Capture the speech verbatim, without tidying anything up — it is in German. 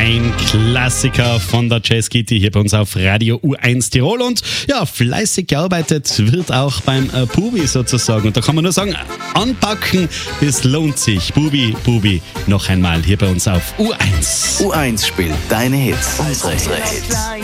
Ein Klassiker von der Jazz Kitty hier bei uns auf Radio U eins Tirol und ja, fleißig gearbeitet wird auch beim äh, Bubi sozusagen. Und da kann man nur sagen, anpacken, das lohnt sich. Bubi, Bubi, noch einmal hier bei uns auf U eins. U eins spielt deine Hits. Unsere Hits.